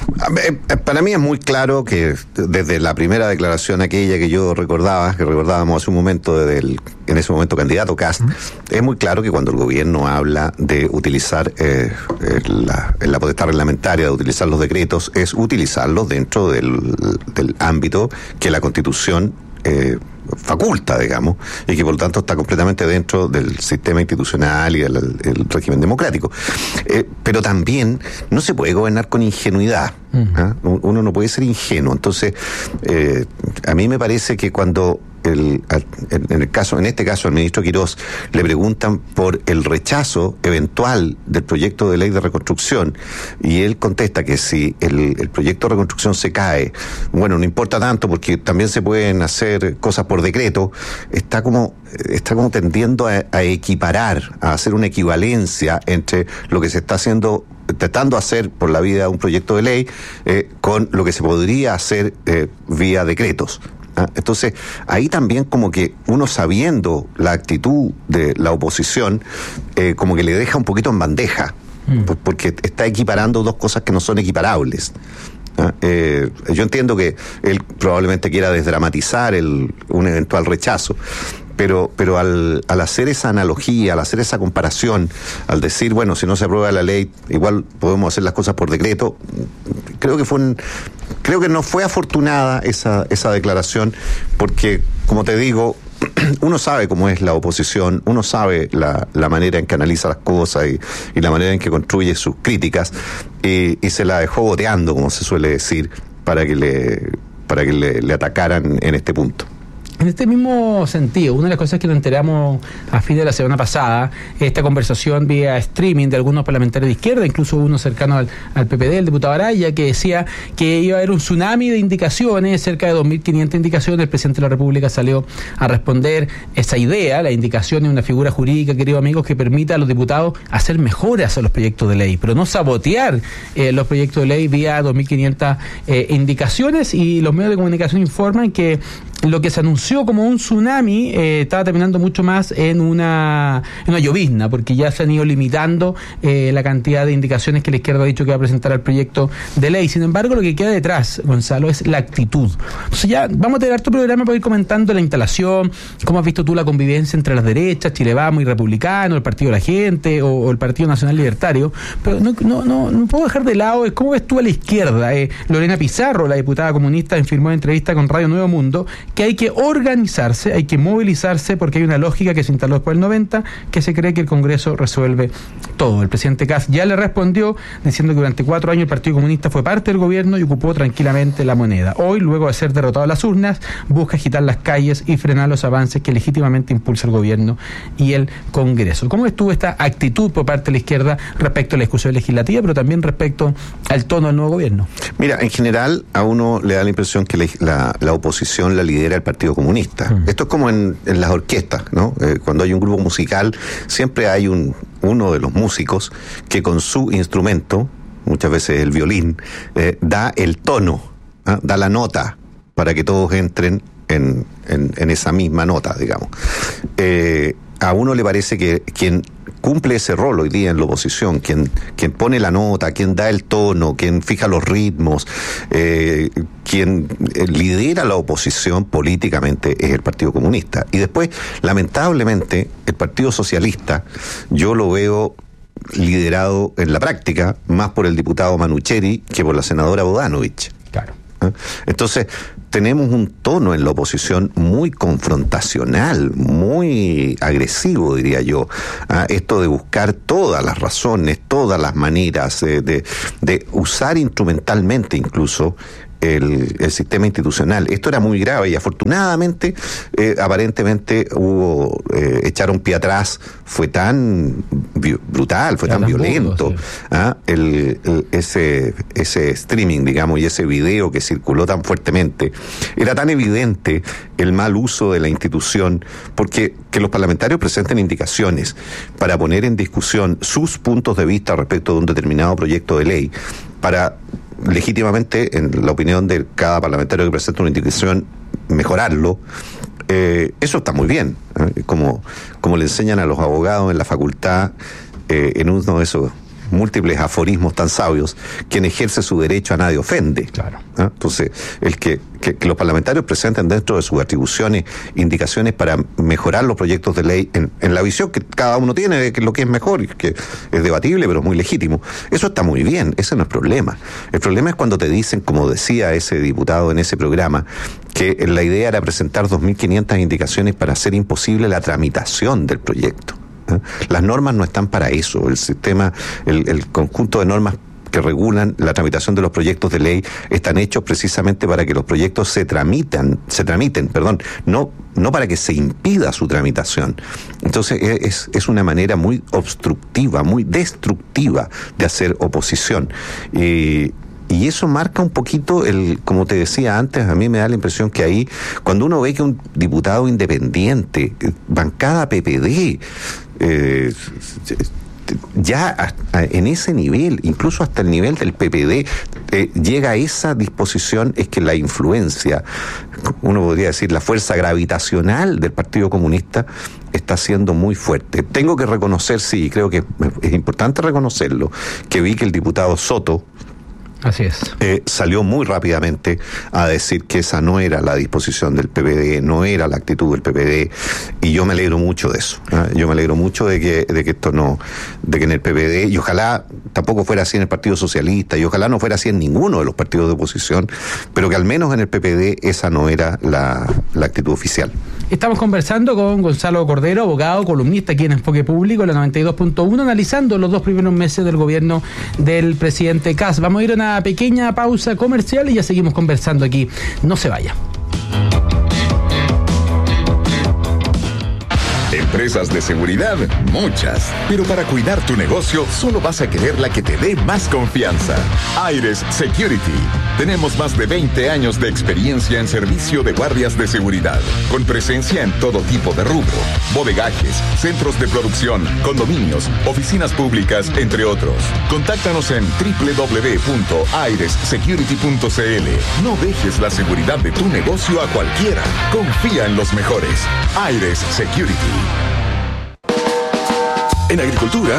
Para mí es muy claro que desde la primera declaración aquella que yo recordaba, que recordábamos hace un momento desde el, en ese momento candidato Kast, uh-huh. es muy claro que cuando el gobierno habla de utilizar eh, la, la potestad reglamentaria, de utilizar los decretos, es utilizarlos dentro del, del ámbito que la Constitución eh, faculta, digamos, y que por lo tanto está completamente dentro del sistema institucional y del el régimen democrático. Eh, pero también no se puede gobernar con ingenuidad. Uh-huh. Uno no puede ser ingenuo. Entonces, eh, a mí me parece que cuando el, en el caso, en este caso al ministro Quirós le preguntan por el rechazo eventual del proyecto de ley de reconstrucción y él contesta que si el, el proyecto de reconstrucción se cae, bueno, no importa tanto porque también se pueden hacer cosas por decreto, está como está como tendiendo a, a equiparar, a hacer una equivalencia entre lo que se está haciendo tratando hacer por la vía de un proyecto de ley eh, con lo que se podría hacer eh, vía decretos. ¿Ah? Entonces, ahí también como que uno sabiendo la actitud de la oposición, eh, como que le deja un poquito en bandeja, mm. porque está equiparando dos cosas que no son equiparables. ¿Ah? Eh, yo entiendo que él probablemente quiera desdramatizar el, un eventual rechazo, pero pero al, al hacer esa analogía, al hacer esa comparación, al decir, bueno, si no se aprueba la ley, igual podemos hacer las cosas por decreto, creo que fue un, creo que no fue afortunada esa, esa declaración, porque, como te digo, uno sabe cómo es la oposición, uno sabe la, la manera en que analiza las cosas y, y la manera en que construye sus críticas, y, y se la dejó boteando, como se suele decir, para que le, para que le, le atacaran en este punto. En este mismo sentido, una de las cosas que nos enteramos a fin de la semana pasada, esta conversación vía streaming de algunos parlamentarios de izquierda, incluso uno cercano al, al P P D, el diputado Araya, que decía que iba a haber un tsunami de indicaciones, cerca de dos mil quinientas indicaciones. El presidente de la República salió a responder esa idea. La indicación es una figura jurídica, queridos amigos, que permita a los diputados hacer mejoras a los proyectos de ley, pero no sabotear eh, los proyectos de ley vía dos mil quinientas eh, indicaciones. Y los medios de comunicación informan que lo que se anunció como un tsunami eh, estaba terminando mucho más en una, en una llovizna, porque ya se han ido limitando eh, la cantidad de indicaciones que la izquierda ha dicho que va a presentar al proyecto de ley. Sin embargo, lo que queda detrás, Gonzalo, es la actitud. Entonces ya vamos a tener tu programa para ir comentando la instalación, cómo has visto tú la convivencia entre las derechas, Chile Vamos y Republicano, el Partido de la Gente o, o el Partido Nacional Libertario, pero no, no, no, no puedo dejar de lado cómo ves tú a la izquierda. Eh, Lorena Pizarro, la diputada comunista, firmó en entrevista con Radio Nuevo Mundo que hay que organizarse, hay que movilizarse, porque hay una lógica que se instaló después del noventa, que se cree que el Congreso resuelve todo. El presidente Kast ya le respondió diciendo que durante cuatro años el Partido Comunista fue parte del gobierno y ocupó tranquilamente la moneda. Hoy, luego de ser derrotado a las urnas, busca agitar las calles y frenar los avances que legítimamente impulsa el gobierno y el Congreso. ¿Cómo estuvo esta actitud por parte de la izquierda respecto a la discusión legislativa, pero también respecto al tono del nuevo gobierno? Mira, en general a uno le da la impresión que la, la, la oposición la lidera el Partido Comunista. Mm. Esto es como en, en las orquestas, ¿no? Eh, cuando hay un grupo musical, siempre hay un uno de los músicos que con su instrumento, muchas veces el violín, eh, da el tono, ¿eh? da la nota para que todos entren en, en, en esa misma nota, digamos. Eh, a uno le parece que quien cumple ese rol hoy día en la oposición, quien, quien pone la nota, quien da el tono, quien fija los ritmos, eh, quien lidera la oposición políticamente es el Partido Comunista. Y después, lamentablemente, el Partido Socialista, yo lo veo liderado en la práctica más por el diputado Manucheri que por la senadora Bodanovich. Claro. ¿Eh? Entonces, tenemos un tono en la oposición muy confrontacional, muy agresivo, diría yo. ¿Ah? Esto de buscar todas las razones, todas las maneras, eh, de, de usar instrumentalmente incluso El, el sistema institucional. Esto era muy grave y afortunadamente eh, aparentemente hubo eh, echaron pie atrás, fue tan vi- brutal, fue era tan violento, mundo, sí. ¿ah? el, el, ese ese streaming, digamos, y ese video que circuló tan fuertemente, era tan evidente el mal uso de la institución, porque que los parlamentarios presenten indicaciones para poner en discusión sus puntos de vista respecto de un determinado proyecto de ley, para legítimamente, en la opinión de cada parlamentario que presenta una indicación, mejorarlo, eh, eso está muy bien, ¿eh? como, como le enseñan a los abogados en la facultad, eh, en uno de esos múltiples aforismos tan sabios: quien ejerce su derecho a nadie ofende. Claro. ¿Ah? Entonces, el que, que, que los parlamentarios presenten dentro de sus atribuciones indicaciones para mejorar los proyectos de ley en, en la visión que cada uno tiene de que lo que es mejor, y que es debatible pero es muy legítimo, eso está muy bien, ese no es problema. El problema es cuando te dicen, como decía ese diputado en ese programa, que la idea era presentar dos mil quinientas indicaciones para hacer imposible la tramitación del proyecto. ¿Eh? Las normas no están para eso. El sistema, el, el conjunto de normas que regulan la tramitación de los proyectos de ley están hechos precisamente para que los proyectos se tramitan, se tramiten, perdón, no, no para que se impida su tramitación. Entonces es, es una manera muy obstructiva, muy destructiva de hacer oposición. Y Y eso marca un poquito, el, como te decía antes, a mí me da la impresión que ahí, cuando uno ve que un diputado independiente, bancada P P D, eh, ya hasta en ese nivel, incluso hasta el nivel del P P D, eh, llega a esa disposición, es que la influencia, uno podría decir la fuerza gravitacional del Partido Comunista está siendo muy fuerte. Tengo que reconocer, sí, creo que es importante reconocerlo, que vi que el diputado Soto, Así es. Eh, salió muy rápidamente a decir que esa no era la disposición del P P D, no era la actitud del P P D, y yo me alegro mucho de eso. ¿eh? Yo me alegro mucho de que, de que esto no, de que en el P P D, y ojalá tampoco fuera así en el Partido Socialista, y ojalá no fuera así en ninguno de los partidos de oposición, pero que al menos en el P P D esa no era la, la actitud oficial. Estamos conversando con Gonzalo Cordero, abogado, columnista aquí en Enfoque Público, en la noventa y dos punto uno, analizando los dos primeros meses del gobierno del presidente Kast. Vamos a ir a una pequeña pausa comercial y ya seguimos conversando aquí. No se vaya. Empresas de seguridad, muchas. Pero para cuidar tu negocio, solo vas a querer la que te dé más confianza. Aires Security. Tenemos más de veinte años de experiencia en servicio de guardias de seguridad, con presencia en todo tipo de rubro: bodegajes, centros de producción, condominios, oficinas públicas, entre otros. Contáctanos en doble u doble u doble u punto aires security punto c l. No dejes la seguridad de tu negocio a cualquiera. Confía en los mejores. Aires Security. En agricultura,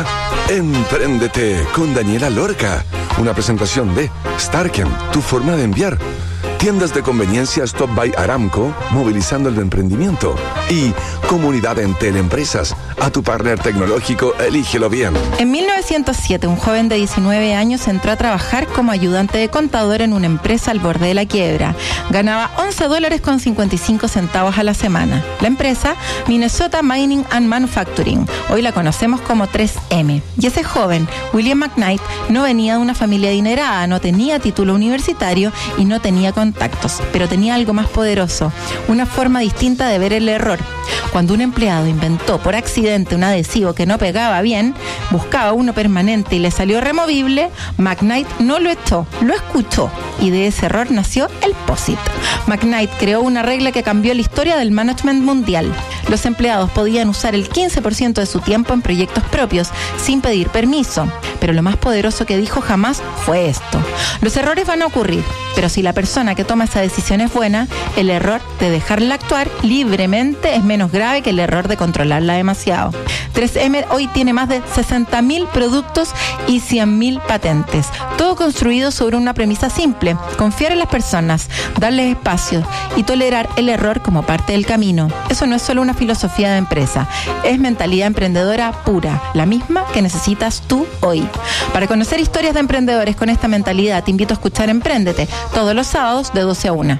empréndete con Daniela Lorca. Una presentación de Starkem, tu forma de enviar. Tiendas de conveniencia Stop by Aramco, movilizando el emprendimiento. Y Comunidad Entel Empresas, a tu partner tecnológico, elígelo bien. En mil novecientos siete, un joven de diecinueve años entró a trabajar como ayudante de contador en una empresa al borde de la quiebra. Ganaba once dólares con cincuenta y cinco centavos a la semana. La empresa, Minnesota Mining and Manufacturing, hoy la conocemos como tres eme. Y ese joven, William McKnight, no venía de una familia adinerada, no tenía título universitario y no tenía contactos, pero tenía algo más poderoso, una forma distinta de ver el error. Cuando un empleado inventó por accidente un adhesivo que no pegaba bien, buscaba uno permanente y le salió removible, McKnight no lo echó, lo escuchó, y de ese error nació el POSIT. McKnight creó una regla que cambió la historia del management mundial. Los empleados podían usar el quince por ciento de su tiempo en proyectos propios, sin pedir permiso. Pero lo más poderoso que dijo jamás fue esto: los errores van a ocurrir, pero si la persona que toma esa decisión es buena, el error de dejarla actuar libremente es menos grave que el error de controlarla demasiado. tres eme hoy tiene más de sesenta mil productos y cien mil patentes, todo construido sobre una premisa simple: confiar en las personas, darles espacio y tolerar el error como parte del camino. Eso no es solo una filosofía de empresa, es mentalidad emprendedora pura, la misma que necesitas tú hoy. Para conocer historias de emprendedores con esta mentalidad, te invito a escuchar Empréndete todos los sábados de doce a una.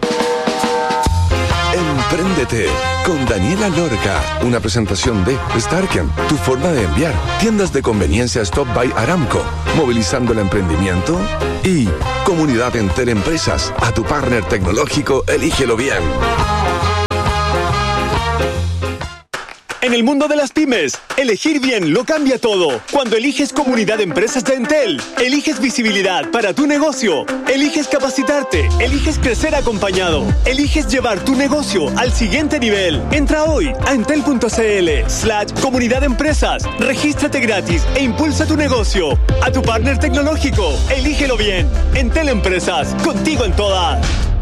Empréndete con Daniela Lorca, una presentación de Starken, tu forma de enviar. Tiendas de conveniencia Stop by Aramco, movilizando el emprendimiento. Y Comunidad Entel Empresas, a tu partner tecnológico, elígelo bien. En el mundo de las pymes, elegir bien lo cambia todo. Cuando eliges Comunidad de Empresas de Entel, eliges visibilidad para tu negocio, eliges capacitarte, eliges crecer acompañado, eliges llevar tu negocio al siguiente nivel. Entra hoy a entel.cl slash Comunidad de Empresas, regístrate gratis e impulsa tu negocio. A tu partner tecnológico, elígelo bien. Entel Empresas, contigo en todas.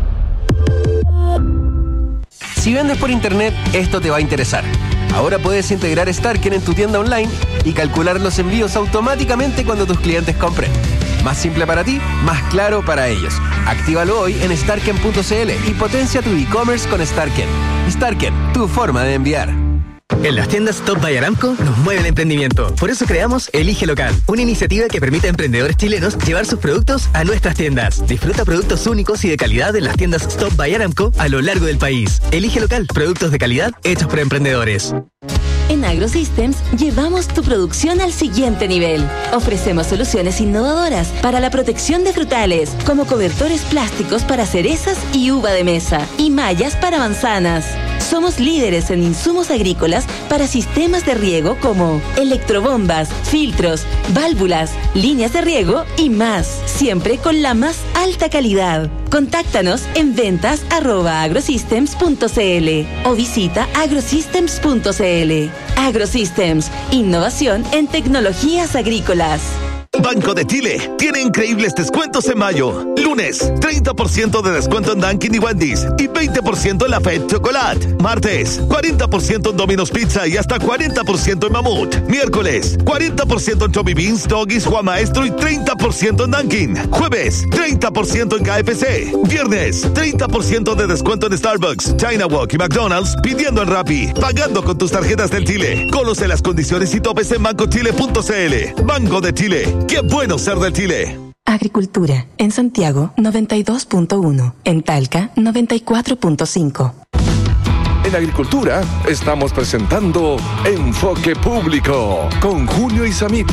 Si vendes por internet, esto te va a interesar. Ahora puedes integrar Starken en tu tienda online y calcular los envíos automáticamente cuando tus clientes compren. Más simple para ti, más claro para ellos. Actívalo hoy en starken punto cl y potencia tu e-commerce con Starken. Starken, tu forma de enviar. En las tiendas Stop by Aramco nos mueve el emprendimiento. Por eso creamos Elige Local, una iniciativa que permite a emprendedores chilenos llevar sus productos a nuestras tiendas. Disfruta productos únicos y de calidad en las tiendas Stop by Aramco a lo largo del país. Elige Local, productos de calidad hechos por emprendedores. En AgroSystems llevamos tu producción al siguiente nivel. Ofrecemos soluciones innovadoras para la protección de frutales, como cobertores plásticos para cerezas y uva de mesa, y mallas para manzanas. Somos líderes en insumos agrícolas para sistemas de riego como electrobombas, filtros, válvulas, líneas de riego y más, siempre con la más alta calidad. Contáctanos en ventas arroba agrosystems punto cl o visita agrosystems punto cl. AgroSystems, innovación en tecnologías agrícolas. Banco de Chile tiene increíbles descuentos en mayo. Lunes, treinta por ciento de descuento en Dunkin' y Wendy's y veinte por ciento en la Fed Chocolate. Martes, cuarenta por ciento en Domino's Pizza y hasta cuarenta por ciento en Mamut. Miércoles, cuarenta por ciento en Chubby Beans, Doggies, Juan Maestro y treinta por ciento en Dunkin'. Jueves, treinta por ciento en K F C. Viernes, treinta por ciento de descuento en Starbucks, China Walk y McDonald's pidiendo en Rappi, pagando con tus tarjetas del Chile. Conoce las condiciones y topes en banco chile punto cl. Banco de Chile. ¡Qué bueno ser del Chile! Agricultura. En Santiago, noventa y dos punto uno. En Talca, noventa y cuatro punto cinco. En Agricultura estamos presentando Enfoque Público con Julio Isamit.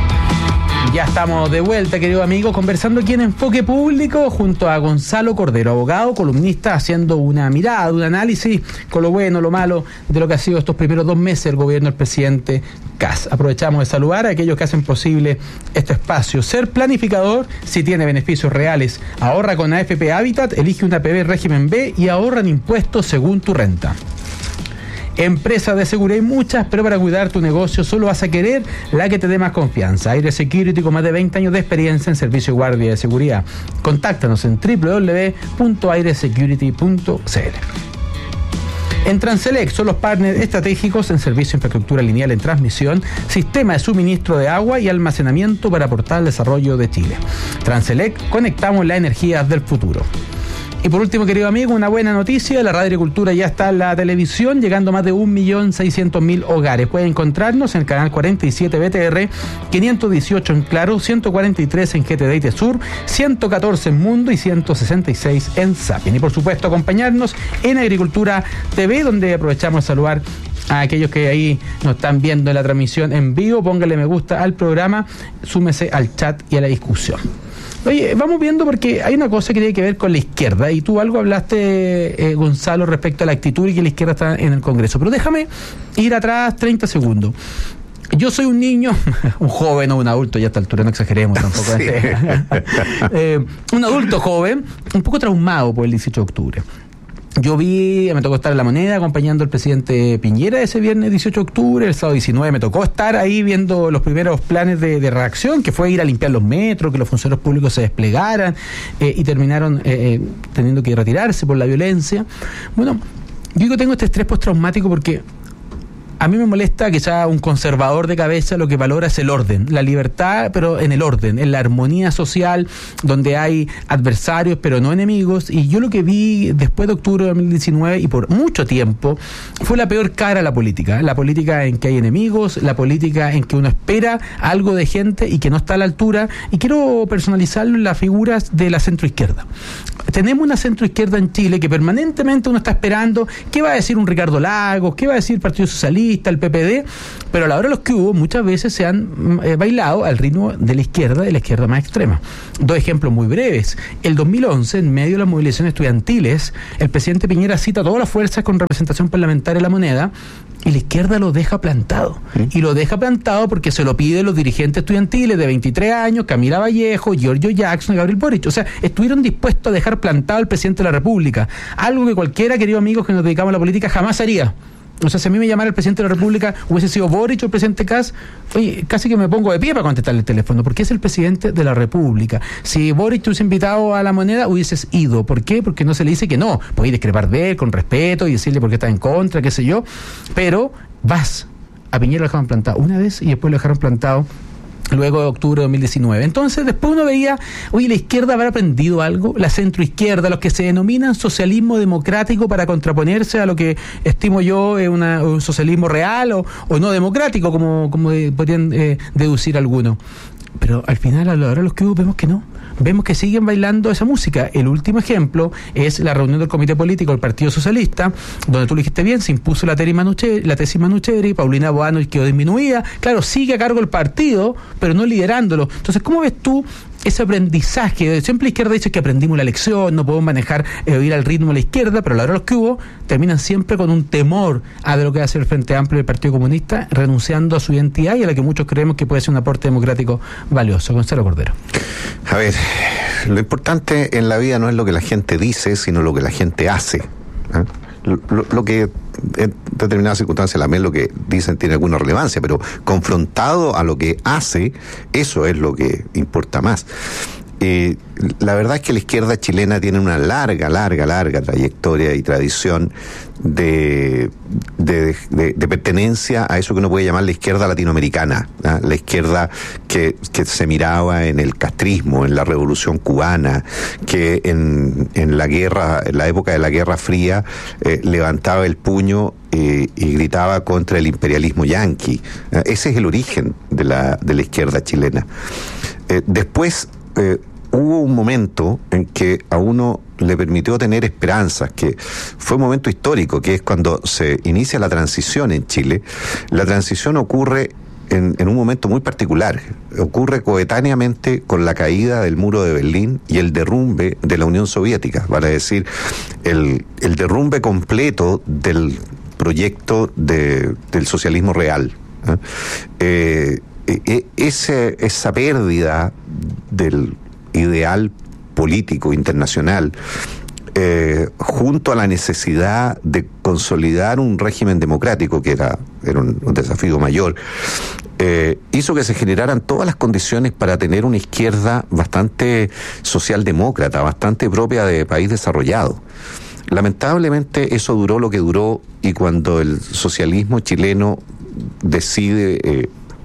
Ya estamos de vuelta, querido amigo, conversando aquí en Enfoque Público junto a Gonzalo Cordero, abogado, columnista, haciendo una mirada, un análisis con lo bueno, lo malo de lo que ha sido estos primeros dos meses del gobierno del presidente Kast. Aprovechamos de saludar a aquellos que hacen posible este espacio. Ser planificador si tiene beneficios reales. Ahorra con A F P Habitat, elige una P B régimen B y ahorran impuestos según tu renta. Empresas de seguridad hay muchas, pero para cuidar tu negocio solo vas a querer la que te dé más confianza. Aire Security, con más de veinte años de experiencia en servicio de guardia de seguridad. Contáctanos en doble u doble u doble u punto aire security punto cl. En Transelec son los partners estratégicos en servicio de infraestructura lineal en transmisión, sistema de suministro de agua y almacenamiento para aportar al desarrollo de Chile. Transelec, conectamos la energía del futuro. Y por último, querido amigo, una buena noticia: la Radio Agricultura ya está en la televisión, llegando a más de un millón seiscientos mil hogares. Pueden encontrarnos en el canal cuarenta y siete B T R, quinientos dieciocho en Claro, ciento cuarenta y tres en G T D y T-Sur, ciento catorce en Mundo y ciento sesenta y seis en Sapien. Y por supuesto, acompañarnos en Agricultura T V, donde aprovechamos a saludar a aquellos que ahí nos están viendo en la transmisión en vivo. Póngale me gusta al programa, súmese al chat y a la discusión. Oye, vamos viendo, porque hay una cosa que tiene que ver con la izquierda, y tú algo hablaste, eh, Gonzalo, respecto a la actitud y que la izquierda está en el Congreso. Pero déjame ir atrás treinta segundos. Yo soy un niño, un joven o un adulto, ya a esta altura no exageremos tampoco. Sí. eh, un adulto joven, un poco traumado por el dieciocho de octubre. Yo vi, me tocó estar en La Moneda acompañando al presidente Piñera ese viernes dieciocho de octubre, el sábado diecinueve me tocó estar ahí viendo los primeros planes de, de reacción, que fue ir a limpiar los metros, que los funcionarios públicos se desplegaran, eh, y terminaron eh, eh, teniendo que retirarse por la violencia. Bueno, yo digo, tengo este estrés postraumático porque a mí me molesta que sea un conservador de cabeza lo que valora es el orden, la libertad, pero en el orden, en la armonía social, donde hay adversarios, pero no enemigos. Y yo lo que vi después de octubre de dos mil diecinueve y por mucho tiempo fue la peor cara a la política. La política en que hay enemigos, la política en que uno espera algo de gente y que no está a la altura. Y quiero personalizarlo en las figuras de la centroizquierda. Tenemos una centroizquierda en Chile que permanentemente uno está esperando qué va a decir un Ricardo Lagos, qué va a decir el Partido Socialista, el P P D, pero a la hora de los que hubo muchas veces se han eh, bailado al ritmo de la izquierda, de la izquierda más extrema. Dos ejemplos muy breves. El dos mil once, en medio de las movilizaciones estudiantiles, el presidente Piñera cita a todas las fuerzas con representación parlamentaria en La Moneda, y la izquierda lo deja plantado. ¿Sí? Y lo deja plantado porque se lo piden los dirigentes estudiantiles de veintitrés años, Camila Vallejo, Giorgio Jackson y Gabriel Boric. O sea, estuvieron dispuestos a dejar plantado al presidente de la República. Algo que cualquiera, queridos amigos que nos dedicamos a la política, jamás haría. O sea, si a mí me llamara el presidente de la República, hubiese sido Boric o el presidente Kass, oye, casi que me pongo de pie para contestarle el teléfono, porque es el presidente de la República. Si Boric te hubiese invitado a La Moneda, hubieses ido. ¿Por qué? Porque no se le dice que no. Podéis discrepar de él con respeto y decirle por qué está en contra, qué sé yo, pero vas. A Piñera lo dejaron plantado una vez y después lo dejaron plantado luego de octubre de dos mil diecinueve. Entonces, después uno veía, oye, ¿la izquierda habrá aprendido algo? La centroizquierda, los que se denominan socialismo democrático para contraponerse a lo que estimo yo es una, un socialismo real o, o no democrático, como, como eh, podrían eh, deducir algunos. Pero al final, a la hora de los que hubo, vemos que no. Vemos que siguen bailando esa música. El último ejemplo es la reunión del Comité Político del Partido Socialista, donde tú lo dijiste bien, se impuso la tesis Manucheri, la tesis Manucheri, Paulina Boano quedó disminuida. Claro, sigue a cargo el partido, pero no liderándolo. Entonces, ¿cómo ves tú ese aprendizaje? Siempre la izquierda dice que aprendimos la lección, no podemos manejar, eh, ir al ritmo de la izquierda, pero a la hora de los que hubo, terminan siempre con un temor a de lo que va a hacer el Frente Amplio y el Partido Comunista, renunciando a su identidad y a la que muchos creemos que puede ser un aporte democrático valioso. Gonzalo Cordero. A ver, lo importante en la vida no es lo que la gente dice, sino lo que la gente hace. ¿eh? Lo, lo, lo que en determinadas circunstancias también lo que dicen tiene alguna relevancia, pero confrontado a lo que hace, eso es lo que importa más. Eh, la verdad es que la izquierda chilena tiene una larga, larga, larga trayectoria y tradición de, de, de, de pertenencia a eso que uno puede llamar la izquierda latinoamericana, ¿eh? La izquierda que, que se miraba en el castrismo, en la Revolución Cubana, que en, en la guerra, en la época de la Guerra Fría, eh, levantaba el puño eh, y gritaba contra el imperialismo yanqui. ¿eh? Ese es el origen de la, de la izquierda chilena. Eh, después, Eh, hubo un momento en que a uno le permitió tener esperanzas, que fue un momento histórico, que es cuando se inicia la transición en Chile. La transición ocurre en, en un momento muy particular, ocurre coetáneamente con la caída del muro de Berlín y el derrumbe de la Unión Soviética, vale decir, el, el derrumbe completo del proyecto de, del socialismo real. ¿eh? Eh, E- ese, esa pérdida del ideal político internacional, eh, junto a la necesidad de consolidar un régimen democrático, que era, era un, un desafío mayor, eh, hizo que se generaran todas las condiciones para tener una izquierda bastante socialdemócrata, bastante propia de país desarrollado. Lamentablemente eso duró lo que duró, y cuando el socialismo chileno decide eh,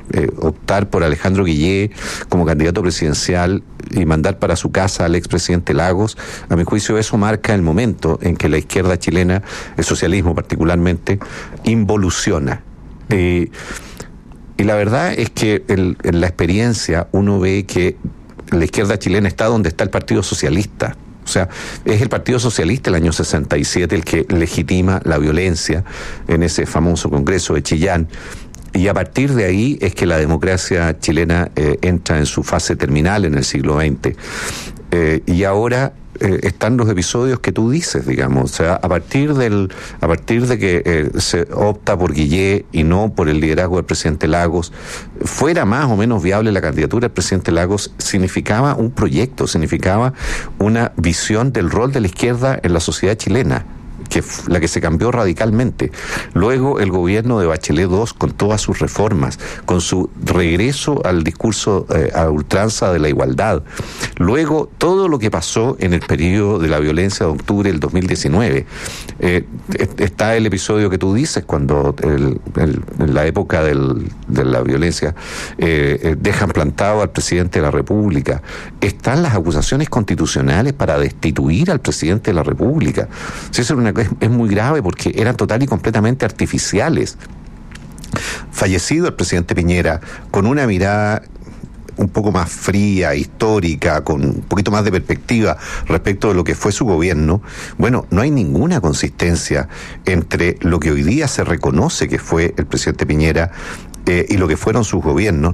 eh, optar por Alejandro Guillé como candidato presidencial y mandar para su casa al expresidente Lagos, a mi juicio eso marca el momento en que la izquierda chilena, el socialismo particularmente, involuciona. Eh, y la verdad es que el, en la experiencia uno ve que la izquierda chilena está donde está el Partido Socialista. O sea, es el Partido Socialista el año sesenta y siete el que legitima la violencia en ese famoso Congreso de Chillán. Y a partir de ahí es que la democracia chilena eh, entra en su fase terminal en el siglo veinte. Eh, y ahora eh, están los episodios que tú dices, digamos. O sea, a partir del, a partir de que eh, se opta por Guillé y no por el liderazgo del presidente Lagos, fuera más o menos viable la candidatura del presidente Lagos, significaba un proyecto, significaba una visión del rol de la izquierda en la sociedad chilena, que la que se cambió radicalmente. Luego el gobierno de Bachelet dos, con todas sus reformas, con su regreso al discurso eh, a ultranza de la igualdad. Luego todo lo que pasó en el periodo de la violencia de octubre del dos mil diecinueve. Eh, está el episodio que tú dices, cuando el, el, en la época del, de la violencia eh, eh, dejan plantado al presidente de la República. Están las acusaciones constitucionales para destituir al presidente de la República. Si eso es una Es, es muy grave porque eran total y completamente artificiales. Fallecido el presidente Piñera, con una mirada un poco más fría, histórica, con un poquito más de perspectiva respecto de lo que fue su gobierno, bueno, no hay ninguna consistencia entre lo que hoy día se reconoce que fue el presidente Piñera eh, y lo que fueron sus gobiernos.